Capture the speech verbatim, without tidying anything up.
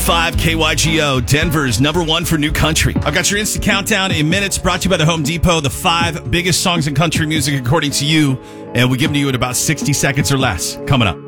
five K Y G O, Denver's number one for new country. I've got your instant countdown in minutes, brought to you by the Home Depot. The five biggest songs in country music according to you, and we give them to you in about sixty seconds or less. Coming up.